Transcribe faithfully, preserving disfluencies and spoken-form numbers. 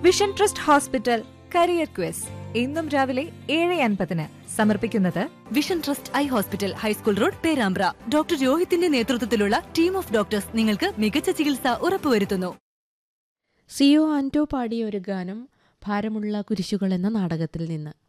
Vision trust hospital career quiz ഇന്നും രാവിലെ ഏഴ് അൻപതിന് സമർപ്പിക്കുന്നത് vision trust eye hospital high school road Perambra. Doctor രോഹിത്തിന്റെ നേതൃത്വത്തിലുള്ള ടീം ഓഫ് ഡോക്ടേഴ്സ് നിങ്ങൾക്ക് മികച്ച ചികിത്സ ഉറപ്പുവരുത്തുന്നു. സിയോ ആന്റോ പാടിയ ഒരു ഗാനം ഭാരമുള്ള കുരിശുകൾ എന്ന നാടകത്തിൽ നിന്ന്.